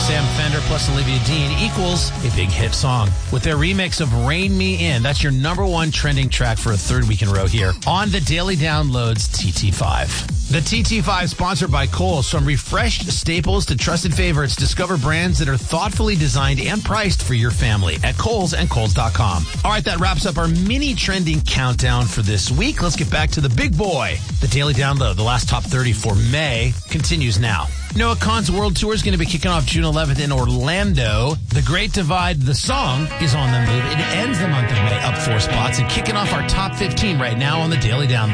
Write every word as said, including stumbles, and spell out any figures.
Sam Fender plus Olivia Dean equals a big hit song. With their remix of Rain Me In, that's your number one trending track for a third week in a row here on the Daily Downloads T T five. The T T five sponsored by Kohl's. From refreshed staples to trusted favorites, discover brands that are thoughtfully designed and priced for your family at Kohl's and Kohl's dot com. All right, that wraps up our mini trending countdown for this week. Let's get back to the big boy. The Daily Download, the last top thirty for May, continues now. Noah Kahan's World Tour is going to be kicking off June eleventh in Orlando. The Great Divide, the song, is on the move. It ends the month of May up four spots and kicking off our top fifteen right now on the Daily Download.